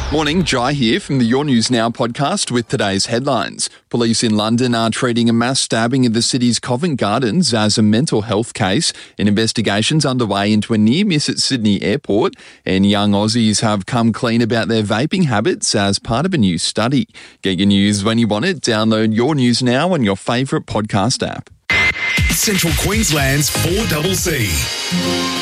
Morning, Jai here from the Your News Now podcast with today's headlines. Police in London are treating a mass stabbing in the city's Covent Gardens as a mental health case. An investigation's underway into a near miss at Sydney Airport, and young Aussies have come clean about their vaping habits as part of a new study. Get your news when you want it. Download Your News Now on your favourite podcast app. Central Queensland's 4CC.